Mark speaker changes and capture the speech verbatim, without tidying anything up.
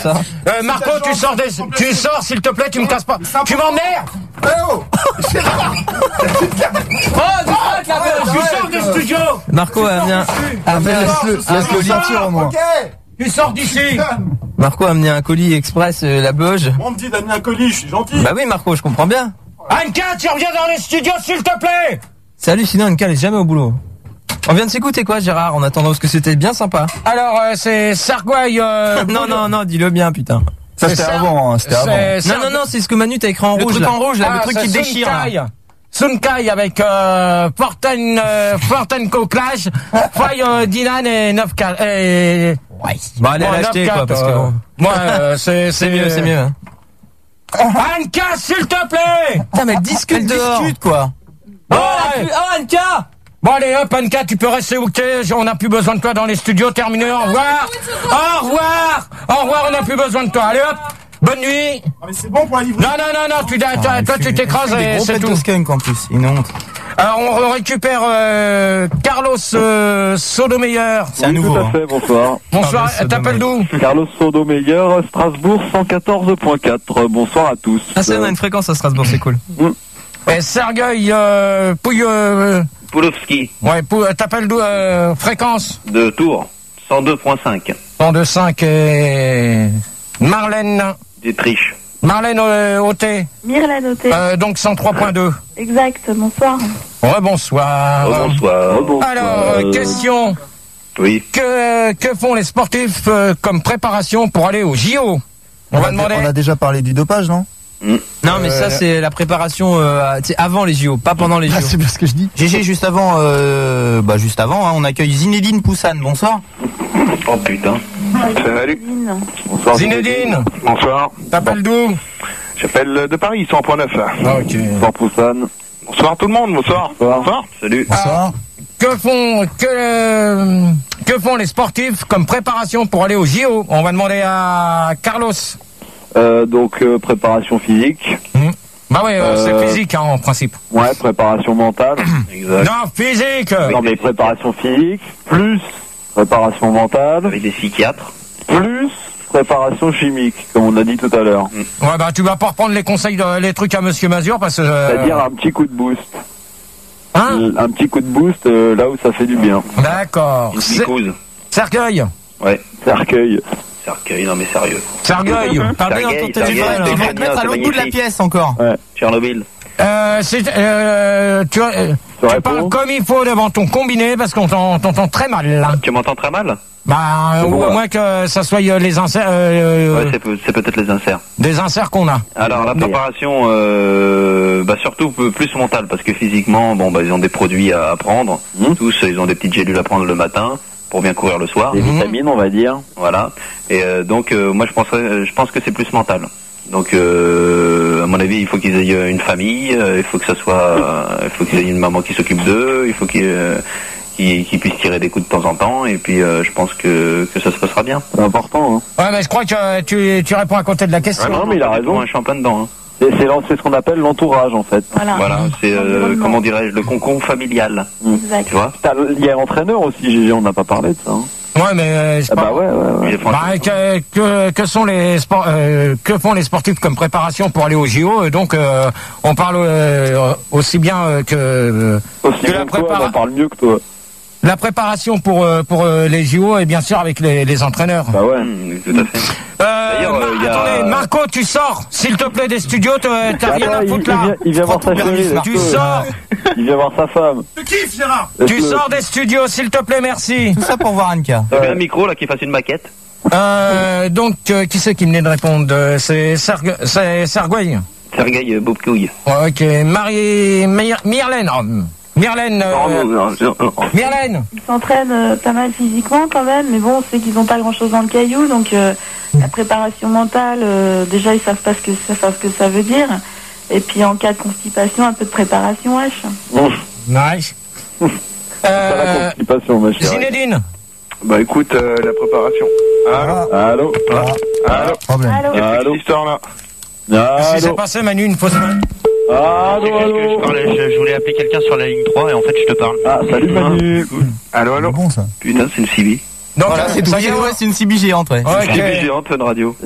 Speaker 1: ça.
Speaker 2: Euh, Marco, tu sors des, tu sors, s'il te plaît, tu me casses pas. Tu m'emmerdes.
Speaker 3: Eh oh Gérard.
Speaker 2: Oh, tu sors des studios.
Speaker 1: Marco, a amené un...
Speaker 3: Ah, mais laisse-le, laisse-le sortir au moins.
Speaker 2: Tu sors d'ici.
Speaker 1: Marco a amené un colis express, euh, la Bauge.
Speaker 4: On me dit d'amener un colis, je suis gentil.
Speaker 1: Bah oui, Marco, je comprends bien.
Speaker 2: Anka, tu reviens dans les studios, s'il te plaît.
Speaker 1: C'est hallucinant, Anka, elle est jamais au boulot. On vient de s'écouter quoi, Gérard, en attendant, parce que c'était bien sympa.
Speaker 2: Alors, euh, c'est Sargueil. Euh,
Speaker 1: non, non, non, dis-le bien, putain.
Speaker 3: Ça, c'était avant, hein, c'était avant.
Speaker 1: Non, non, non, c'est ce que Manu t'a écrit en
Speaker 2: le
Speaker 1: rouge.
Speaker 2: Truc
Speaker 1: là.
Speaker 2: en rouge, là,
Speaker 1: ah,
Speaker 2: le truc qui déchire.
Speaker 1: Sunkai.
Speaker 2: Sunkai avec euh, Forten, euh, Fortenco Clash, Foy, euh, Dinan et neuf quatre. Et...
Speaker 1: Ouais. Bon, allez l'acheter, quoi, parce que bon.
Speaker 2: Moi, euh, c'est,
Speaker 1: c'est mieux, c'est mieux. Hein.
Speaker 2: Anka, s'il te plaît!
Speaker 1: Putain, mais elle discute
Speaker 2: elle
Speaker 1: dehors.
Speaker 2: discute, quoi. Oh,
Speaker 1: oh, ouais. oh Anka!
Speaker 2: Bon, allez, hop, Anka, tu peux rester où t'es. On n'a plus besoin de toi dans les studios. Terminé, au revoir. Au revoir. Au revoir, on n'a plus besoin de toi. Allez, hop. Bonne nuit.
Speaker 4: Ah, mais c'est bon pour la livrer.
Speaker 2: Non, non, non, non, tu, toi,
Speaker 3: ah,
Speaker 2: toi tu t'écrases et c'est tout.
Speaker 3: Skunk en plus, une honte.
Speaker 2: Alors, on récupère euh, Carlos euh, Sodomeyer.
Speaker 3: C'est un nouveau.
Speaker 5: Tout à fait, bonsoir.
Speaker 2: Bonsoir, t'appelles d'où?
Speaker 5: Carlos Sodomeyer, Strasbourg cent quatorze point quatre. Bonsoir à tous.
Speaker 1: Ah, c'est, on a une fréquence à Strasbourg, c'est cool.
Speaker 5: Mm.
Speaker 2: Et Sergueï euh, Pouille... Euh,
Speaker 6: Poulovski.
Speaker 2: Ouais, pou, t'appelles d'où euh, fréquence?
Speaker 6: De Tours, cent deux point cinq.
Speaker 2: cent deux point cinq et... Marlène.
Speaker 6: D'Étriche.
Speaker 2: Marlène euh, Auté.
Speaker 7: Myrlène Auté.
Speaker 2: Euh, donc cent trois point deux.
Speaker 7: Exact, bonsoir.
Speaker 2: Rebonsoir.
Speaker 6: Rebonsoir.
Speaker 5: Rebonsoir.
Speaker 2: Alors, euh, question.
Speaker 6: Oui.
Speaker 2: Que, que font les sportifs euh, comme préparation pour aller au J O? On,
Speaker 3: on
Speaker 2: va
Speaker 3: a,
Speaker 2: demander.
Speaker 3: On a déjà parlé du dopage, non?
Speaker 6: Mmh.
Speaker 1: Non, mais euh, ça, c'est la préparation euh, avant les J O, pas pendant les J O.
Speaker 3: Ah, c'est bien ce que je dis.
Speaker 8: G G, juste avant, euh, bah, juste avant, hein, on accueille Zinedine Poussane. Bonsoir.
Speaker 6: Oh putain.
Speaker 5: Salut.
Speaker 2: Bonsoir. Zinedine.
Speaker 5: Bonsoir.
Speaker 2: T'appelles d'où?
Speaker 5: J'appelle de Paris, cent point neuf.
Speaker 2: Ah, ok.
Speaker 5: Bonsoir Poussane. Bonsoir tout le monde, bonsoir.
Speaker 6: Bonsoir.
Speaker 5: Bonsoir.
Speaker 6: Salut.
Speaker 2: Bonsoir. Que font que euh, que font les sportifs comme préparation pour aller au J O? On va demander à Carlos.
Speaker 5: Euh, donc euh, préparation physique.
Speaker 2: Mmh. Bah ouais, euh,
Speaker 5: euh,
Speaker 2: c'est physique hein, en principe.
Speaker 5: Ouais, préparation mentale.
Speaker 6: Exact.
Speaker 2: Non, physique.
Speaker 5: Non mais préparation physique plus préparation mentale.
Speaker 6: Avec des psychiatres.
Speaker 5: Plus préparation chimique, comme on a dit tout à l'heure.
Speaker 6: Mmh.
Speaker 2: Ouais bah tu vas pas reprendre les conseils, de, les trucs à Monsieur Mazur parce que. Euh...
Speaker 5: C'est-à-dire un petit coup de boost.
Speaker 2: Hein?
Speaker 5: Un petit coup de boost euh, là où ça fait du bien.
Speaker 2: D'accord.
Speaker 6: Une psychose.
Speaker 2: Cercueil.
Speaker 6: Ouais.
Speaker 5: Cercueil.
Speaker 6: Cercueil, non mais sérieux.
Speaker 2: Cercueil.
Speaker 1: Parle bien dans ton téléphone.
Speaker 8: Tu vas te mettre à l'autre bout de la pièce encore.
Speaker 5: Ouais.
Speaker 6: Tchernobyl.
Speaker 2: Euh, c'est, euh, tu, euh, tu parles comme il faut devant ton combiné parce qu'on t'en, t'entend très mal là.
Speaker 6: Tu m'entends très mal?
Speaker 2: Bah, ou à moins que ça soit les inserts. Euh,
Speaker 6: Ouais, c'est, peut, c'est peut-être les inserts.
Speaker 2: Des inserts qu'on a.
Speaker 6: Alors la préparation, euh, bah surtout plus mentale parce que physiquement, bon bah ils ont des produits à prendre. Mmh. Tous, ils ont des petites gélules à prendre le matin pour bien courir le soir.
Speaker 5: Des mmh. vitamines, on va dire.
Speaker 6: Voilà. Et euh, donc euh, moi je penserais, je pense que c'est plus mental. Donc euh, à mon avis, il faut qu'ils aient une famille, euh, il faut que ça soit, euh, il faut qu'ils aient une maman qui s'occupe d'eux, il faut qu'ils euh, Qui, qui puisse tirer des coups de temps en temps et puis euh, je pense que, que ça se passera bien.
Speaker 5: C'est important. Hein.
Speaker 2: Ouais mais je crois que tu, tu réponds à côté de la question.
Speaker 5: Ouais, non mais il a raison.
Speaker 6: Un champion dedans. Hein.
Speaker 5: C'est, c'est, c'est ce qu'on appelle l'entourage en fait.
Speaker 7: Voilà,
Speaker 6: voilà c'est euh, comment dirais-je le concombre familial.
Speaker 7: Exact.
Speaker 6: Tu vois.
Speaker 5: Il y a l'entraîneur aussi, G G, on n'a pas parlé de ça. Hein.
Speaker 2: Ouais mais euh, c'est
Speaker 5: ah
Speaker 2: pas...
Speaker 5: bah ouais ouais. ouais.
Speaker 2: Bah, que, que, que sont les sport, euh, que font les sportifs comme préparation pour aller au J O? Donc euh, on parle euh, aussi bien euh, que, euh,
Speaker 5: aussi
Speaker 2: que la préparation.
Speaker 5: On parle mieux que toi.
Speaker 2: La préparation pour euh, pour euh, les J O et bien sûr avec les, les entraîneurs.
Speaker 5: Bah ouais,
Speaker 6: mmh, tout à fait.
Speaker 2: Euh,
Speaker 6: D'ailleurs,
Speaker 2: Mar-
Speaker 6: euh, y a...
Speaker 2: attendez, Marco, tu sors, s'il te plaît, des studios, t'as, t'as rien à foutre là.
Speaker 5: Il vient, il vient voir sa chérie.
Speaker 2: Tu sors.
Speaker 5: Il vient voir sa femme.
Speaker 4: Tu kiffes, Gérard.
Speaker 2: Tu sors des studios, s'il te plaît, merci.
Speaker 8: Tout ça pour voir Anka.
Speaker 6: T'as bien un micro là qui fasse une maquette.
Speaker 2: Euh, donc, euh, qui c'est qui venait de répondre? C'est Sergue, c'est Sergueï.
Speaker 6: Sergueï Bobcouille.
Speaker 2: Ok, Marie, Myr- Myrlène. Oh, Myrlène. Euh,
Speaker 6: non, non, non, non.
Speaker 2: Myrlène.
Speaker 7: Ils s'entraînent euh, pas mal physiquement quand même, mais bon, on sait qu'ils n'ont pas grand-chose dans le caillou, donc euh, la préparation mentale, euh, déjà ils savent pas ce que ça, savent ce que ça veut dire. Et puis en cas de constipation, un peu de préparation wesh.
Speaker 2: Nice.
Speaker 5: Euh, pas la constipation, ma chérie.
Speaker 2: Zinedine.
Speaker 5: Bah écoute, euh, la préparation. Allô. Allô. Allô.
Speaker 3: Problème.
Speaker 7: Allô.
Speaker 5: Qu'est-ce que c'est cette histoire là?
Speaker 2: Qu'est-ce qui s'est passé, Manu, une fausse main?
Speaker 5: Allô, allô.
Speaker 6: Je, parlais, je, je voulais appeler quelqu'un sur la ligne trois et en fait je te parle.
Speaker 5: Ah, salut Manu. Allô, allô.
Speaker 3: Bon ça.
Speaker 6: Putain, c'est une C B.
Speaker 2: Donc,
Speaker 8: Voilà, c'est tout.
Speaker 2: ça y est,
Speaker 8: Ouais, c'est une C B géante, ouais.
Speaker 2: Ok.
Speaker 6: C'est une C B géante, Fun Radio.